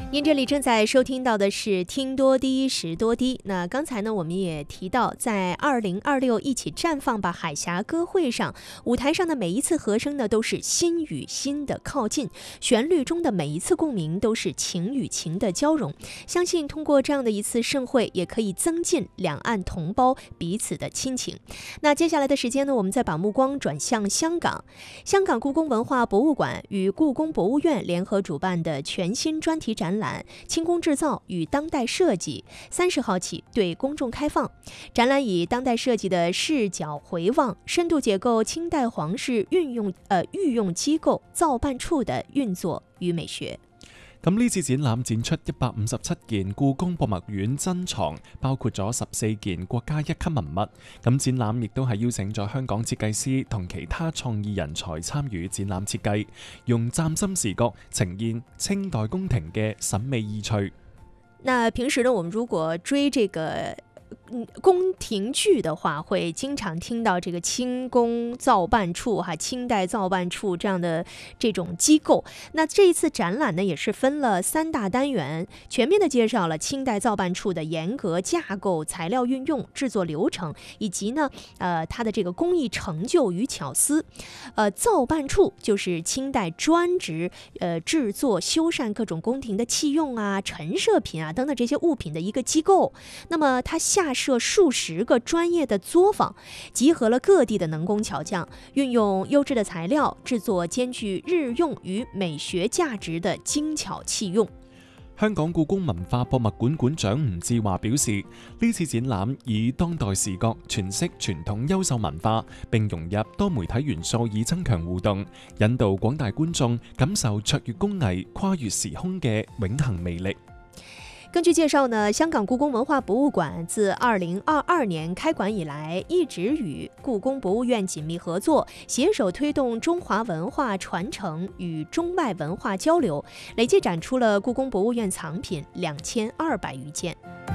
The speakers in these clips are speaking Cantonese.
您这里正在收听到的是听多低识多低。那刚才呢，我们也提到，在2026一起绽放吧海峡歌会上，舞台上的每一次和声呢，都是心与心的靠近，旋律中的每一次共鸣都是情与情的交融。相信通过这样的一次盛会，也可以增进两岸同胞彼此的亲情。那接下来的时间呢，我们再把目光转向香港。香港故宫文化博物馆与故宫博物院联合主办的全新专题展览清宫制造与当代设计30号起对公众开放。展览以当代设计的视角回望，深度解构清代皇室御用機構造辦處的運作與美學。 咁呢次展覽展出157件故宮博物院珍藏，包括咗14件國家一級文物。咁展覽亦都係邀請咗香港設計師同其他創意人才參與展覽設計，用嶄新視覺呈現清代宮廷嘅審美意趣。 那平時呢，我們如果追這個宮廷劇的話，會經常聽到這個清宮造辦處清代造辦處這樣的這種機構。那這一次展覽呢，也是分了3大單元，全面的介紹了清代造辦處的嚴格架構、材料運用、製作流程，以及呢，它的這個工藝成就與巧思。造辦處就是清代專職製作修繕各種宮廷的器用陳設品等等這些物品的一個機構。那麼它下設數十個專業的作坊，集合了各地的能工巧匠，運用優質的材料，製作兼具日用與美學價值的精巧器用。 香港故宮文化博物館館長吳志華表示，呢次展覽以當代視覺詮釋傳統優秀文化，並融入多媒體元素以增強互動，引導廣大觀眾感受卓越工藝跨越時空嘅永恆魅力。 根據介紹呢，香港故宮文化博物館自2022年開館以來，一直與故宮博物院緊密合作，攜手推動中華文化傳承與中外文化交流，累計展出了故宮博物院藏品2200餘件。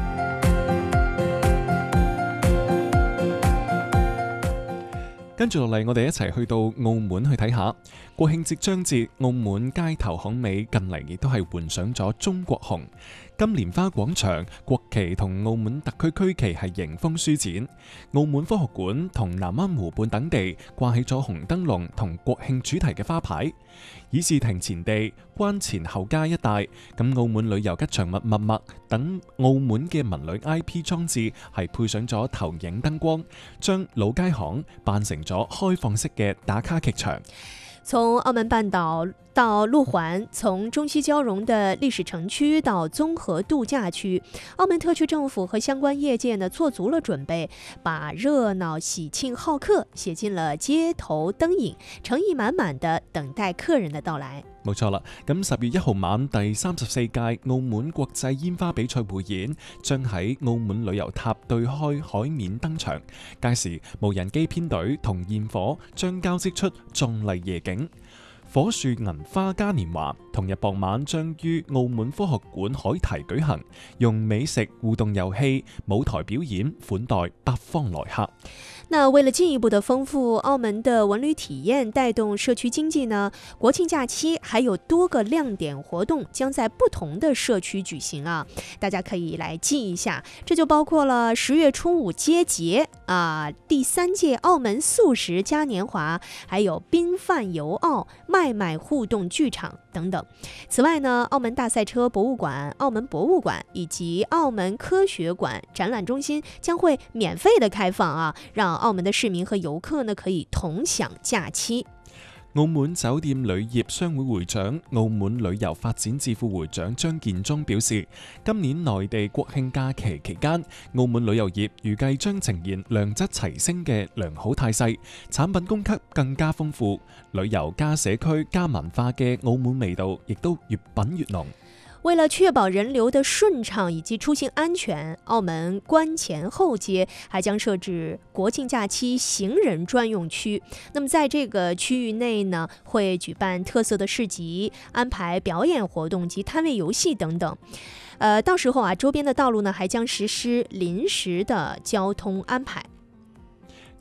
跟住落嚟，我哋一齊去到澳門去睇下。國慶節將至，澳門街頭巷尾近嚟亦都係換上咗中國紅。金蓮花廣場國旗同澳門特區區旗係迎風書展，澳門科學館同南灣湖畔等地掛起咗紅燈籠同國慶主題嘅花牌。議事亭前地、關前後街一帶，咁澳門旅遊吉祥物密密等澳門嘅文旅 IP 裝置係配上咗投影燈光，將老街巷扮成咗開放式嘅打卡劇場。 從澳門半島到路環，從中西交融的歷史城區到綜合度假區，澳門特區政府和相關業界呢做足了準備，把熱鬧、喜慶、好客寫進了街頭燈影，誠意滿滿的等待客人的到來。 冇錯啦，咁10月1號晚第34屆澳門國際煙花比賽匯演將喺澳門旅遊塔對開海面登場，屆時無人機編隊同焰火將交織出壯麗夜景。火樹銀花嘉年華同日傍晚將於澳門科學館海堤舉行，用美食、互動遊戲、舞台表演款待北方來客。 那為了進一步的豐富澳門的文旅體驗，帶動社區經濟呢，國慶假期還有多個亮點活動將在不同的社區舉行啊，大家可以來記一下。這就包括了10月初5街節第3屆澳門素食嘉年華，還有賓飯遊澳、賣買互動劇場等等。此外呢，澳門大賽車博物館、澳門博物館以及澳門科學館展覽中心將會免費的開放啊，讓澳門的市民和遊客呢可以同享假期。 澳門酒店旅業商會會長、澳門旅遊發展智庫會長張建宗表示，今年內地國慶假期期間，澳門旅遊業預計將呈現良質齊升嘅良好態勢，產品供給更加豐富，旅遊加社區加文化嘅澳門味道亦都越品越濃。 為了確保人流的順暢以及出行安全，澳門關前後街還將設置國慶假期行人專用區。那麼在這個區域內呢，會舉辦特色的市集，安排表演活動及攤位遊戲等等。到時候周邊的道路呢，還將實施臨時的交通安排。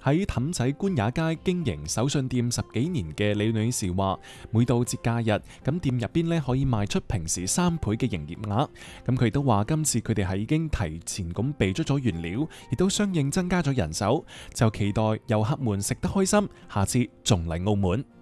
喺氹仔官也街經營手信店10幾年嘅李女士話，每到節假日，咁店入邊咧可以賣出平時3倍嘅營業額。咁佢都話今次佢哋係已經提前咁備足咗原料，亦都相應增加咗人手，就期待遊客們食得開心，下次仲嚟澳門。